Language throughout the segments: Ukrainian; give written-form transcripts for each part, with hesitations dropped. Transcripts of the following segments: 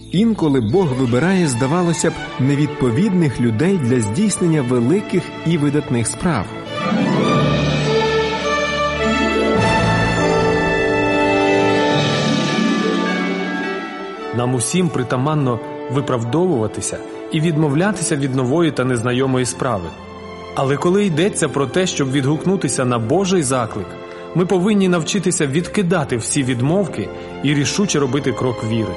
Інколи Бог вибирає, здавалося б, невідповідних людей для здійснення великих і видатних справ. Нам усім притаманно виправдовуватися і відмовлятися від нової та незнайомої справи. Але коли йдеться про те, щоб відгукнутися на Божий заклик, ми повинні навчитися відкидати всі відмовки і рішуче робити крок віри.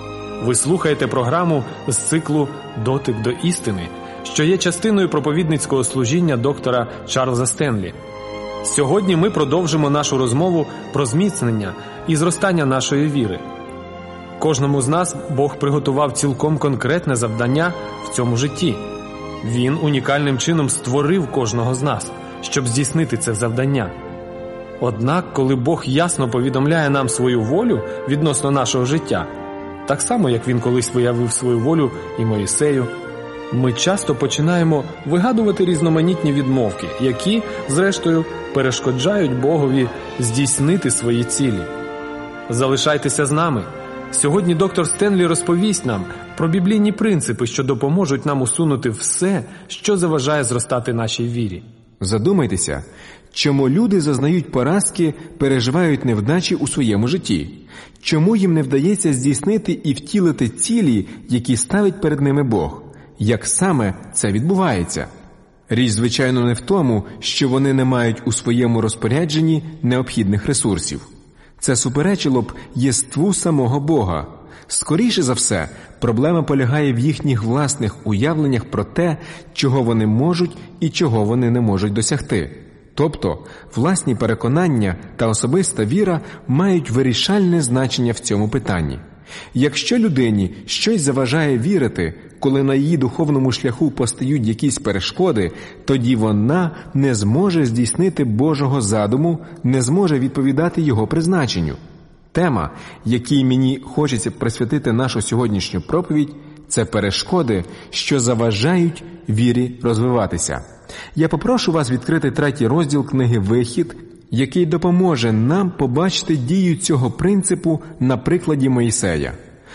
Ви слухаєте програму з циклу «Дотик до істини», що є частиною проповідницького служіння доктора Чарльза Стенлі. Сьогодні ми продовжимо нашу розмову про зміцнення і зростання нашої віри. Кожному з нас Бог приготував цілком конкретне завдання в цьому житті. Він унікальним чином створив кожного з нас, щоб здійснити це завдання. Однак, коли Бог ясно повідомляє нам свою волю відносно нашого життя, так само, як Він колись виявив свою волю і Моїсею, ми часто починаємо вигадувати різноманітні відмовки, які, зрештою, перешкоджають Богові здійснити свої цілі. Залишайтеся з нами. Сьогодні доктор Стенлі розповість нам про біблійні принципи, що допоможуть нам усунути все, що заважає зростати нашій вірі. Задумайтеся, чому люди зазнають поразки, переживають невдачі у своєму житті? Чому їм не вдається здійснити і втілити цілі, які ставить перед ними Бог? Як саме це відбувається? Річ, звичайно, не в тому, що вони не мають у своєму розпорядженні необхідних ресурсів. Це суперечило б єству самого Бога. Скоріше за все, проблема полягає в їхніх власних уявленнях про те, чого вони можуть і чого вони не можуть досягти. Тобто, власні переконання та особиста віра мають вирішальне значення в цьому питанні. Якщо людині щось заважає вірити, коли на її духовному шляху постають якісь перешкоди, тоді вона не зможе здійснити Божого задуму, не зможе відповідати Його призначенню. Тема, якій мені хочеться присвятити нашу сьогоднішню проповідь, це перешкоди, що заважають вірі розвиватися. Я попрошу вас відкрити 3 розділ книги «Вихід», який допоможе нам побачити дію цього принципу на прикладі Моїсея.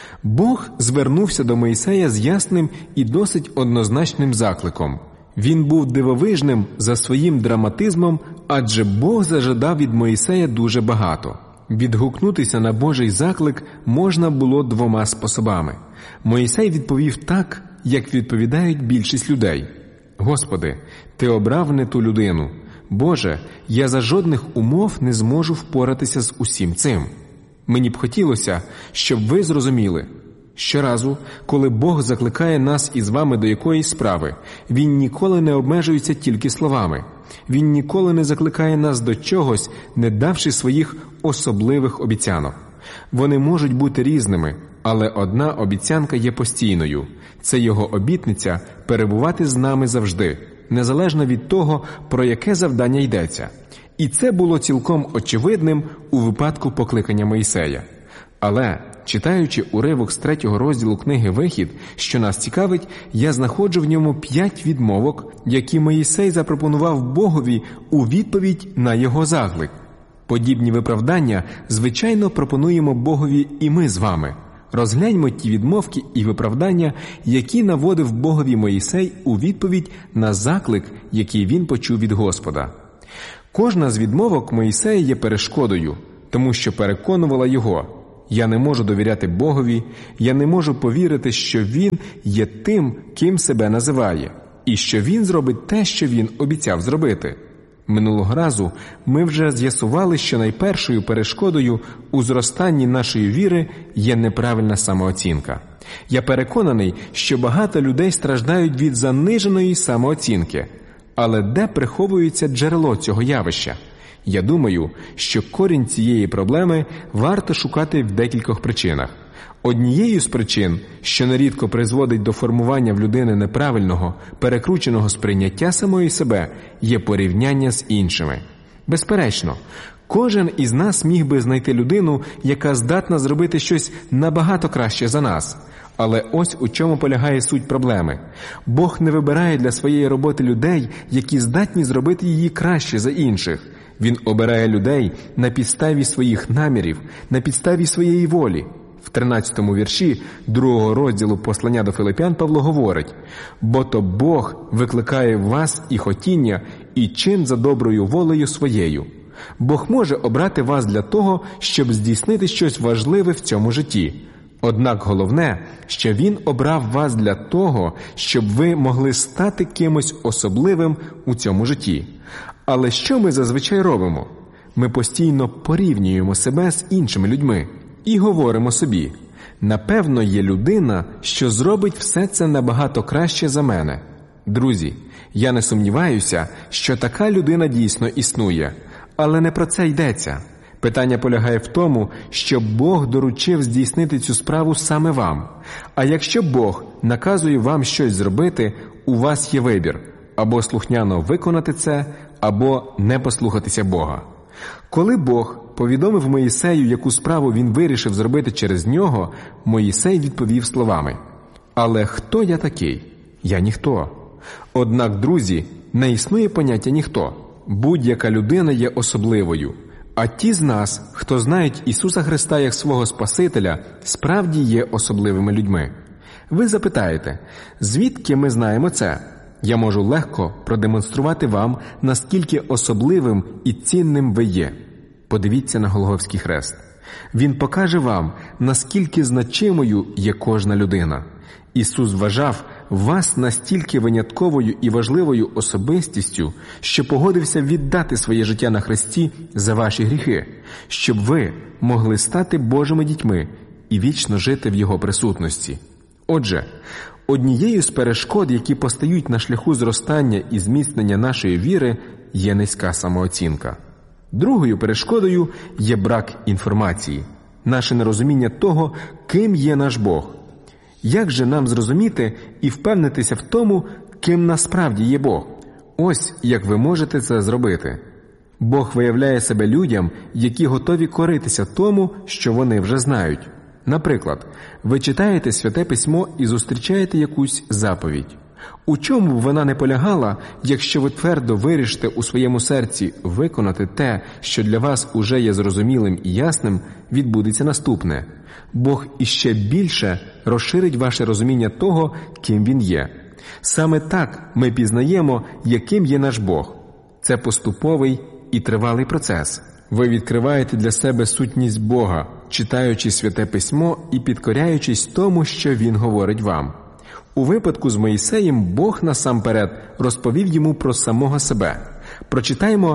Бог звернувся до Моїсея з ясним і досить однозначним закликом. Він був дивовижним за своїм драматизмом, адже Бог зажадав від Моїсея дуже багато. Відгукнутися на Божий заклик можна було 2 способами. Моїсей відповів так, як відповідають більшість людей. «Господи, Ти обрав не ту людину. Боже, я за жодних умов не зможу впоратися з усім цим». Мені б хотілося, щоб ви зрозуміли, щоразу, коли Бог закликає нас із вами до якоїсь справи, Він ніколи не обмежується тільки словами. Він ніколи не закликає нас до чогось, не давши своїх особливих обіцянок. Вони можуть бути різними, але одна обіцянка є постійною. Це Його обітниця перебувати з нами завжди, незалежно від того, про яке завдання йдеться. І це було цілком очевидним у випадку покликання Моїсея. Але, читаючи уривок з 3 розділу книги «Вихід», що нас цікавить, я знаходжу в ньому 5 відмовок, які Моїсей запропонував Богові у відповідь на його заклик. Подібні виправдання, звичайно, пропонуємо Богові і ми з вами. Розгляньмо ті відмовки і виправдання, які наводив Богові Моїсей у відповідь на заклик, який він почув від Господа. Кожна з відмовок Моїсея є перешкодою, тому що переконувала його: «Я не можу довіряти Богові, я не можу повірити, що Він є тим, ким себе називає, і що Він зробить те, що Він обіцяв зробити». Минулого разу ми вже з'ясували, що найпершою перешкодою у зростанні нашої віри є неправильна самооцінка. Я переконаний, що багато людей страждають від заниженої самооцінки. Але де приховується джерело цього явища? Я думаю, що корінь цієї проблеми варто шукати в декількох причинах. Однією з причин, що нерідко призводить до формування в людини неправильного, перекрученого сприйняття самої себе, є порівняння з іншими. Безперечно, кожен із нас міг би знайти людину, яка здатна зробити щось набагато краще за нас. Але ось у чому полягає суть проблеми. Бог не вибирає для своєї роботи людей, які здатні зробити її краще за інших. Він обирає людей на підставі своїх намірів, на підставі своєї волі. В 13-му вірші 2-го розділу послання до Филип'ян Павло говорить: «Бо то Бог викликає в вас і хотіння, і чин за доброю волею своєю». Бог може обрати вас для того, щоб здійснити щось важливе в цьому житті. Однак головне, що Він обрав вас для того, щоб ви могли стати кимось особливим у цьому житті. Але що ми зазвичай робимо? Ми постійно порівнюємо себе з іншими людьми і говоримо собі: «Напевно, є людина, що зробить все це набагато краще за мене». Друзі, я не сумніваюся, що така людина дійсно існує, але не про це йдеться. Питання полягає в тому, що Бог доручив здійснити цю справу саме вам. А якщо Бог наказує вам щось зробити, у вас є вибір – або слухняно виконати це, або не послухатися Бога. Коли Бог повідомив Моїсею, яку справу він вирішив зробити через нього, Моїсей відповів словами: «Але хто я такий? Я ніхто». Однак, друзі, не існує поняття «ніхто». Будь-яка людина є особливою. А ті з нас, хто знають Ісуса Христа як свого Спасителя, справді є особливими людьми. Ви запитаєте, звідки ми знаємо це? Я можу легко продемонструвати вам, наскільки особливим і цінним ви є. Подивіться на Голгофський хрест. Він покаже вам, наскільки значимою є кожна людина. Ісус вважав вас настільки винятковою і важливою особистістю, що погодився віддати своє життя на хресті за ваші гріхи, щоб ви могли стати Божими дітьми і вічно жити в Його присутності. Отже, однією з перешкод, які постають на шляху зростання і зміцнення нашої віри, є низька самооцінка. Другою перешкодою є брак інформації, наше нерозуміння того, ким є наш Бог. Як же нам зрозуміти і впевнитися в тому, ким насправді є Бог? Ось як ви можете це зробити. Бог виявляє себе людям, які готові коритися тому, що вони вже знають. Наприклад, ви читаєте Святе Письмо і зустрічаєте якусь заповідь. У чому б вона не полягала, якщо ви твердо вирішите у своєму серці виконати те, що для вас уже є зрозумілим і ясним, відбудеться наступне. Бог іще більше розширить ваше розуміння того, ким Він є. Саме так ми пізнаємо, яким є наш Бог. Це поступовий і тривалий процес. Ви відкриваєте для себе сутність Бога, читаючи Святе Письмо і підкоряючись тому, що Він говорить вам. У випадку з Моїсеєм Бог насамперед розповів йому про самого себе. Прочитаємо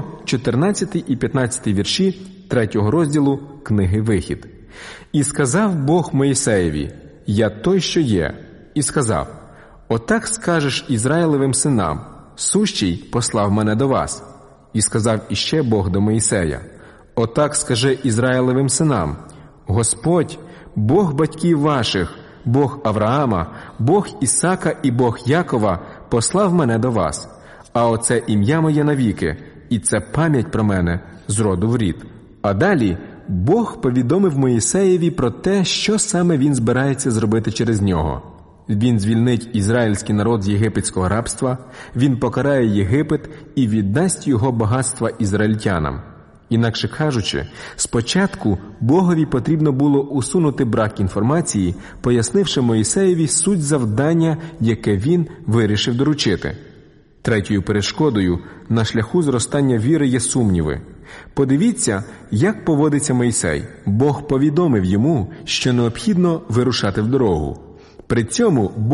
14 і 15 вірші 3 розділу книги «Вихід». «І сказав Бог Моїсеєві: Я той, що є. І сказав: Отак скажеш Ізраїлевим синам: Сущий послав мене до вас. І сказав іще Бог до Моїсея: Отак скажи Ізраїлевим синам: Господь, Бог батьків ваших, Бог Авраама, Бог Ісака і Бог Якова послав мене до вас. А оце ім'я моє навіки, і це пам'ять про мене з роду в рід». А далі Бог повідомив Моїсеєві про те, що саме він збирається зробити через нього. Він звільнить ізраїльський народ з єгипетського рабства, він покарає Єгипет і віддасть його багатства ізраїльтянам. Інакше кажучи, спочатку Богові потрібно було усунути брак інформації, пояснивши Моїсеєві суть завдання, яке він вирішив доручити. Третьою перешкодою на шляху зростання віри є сумніви. Подивіться, як поводиться Мойсей. Бог повідомив йому, що необхідно вирушати в дорогу. При цьому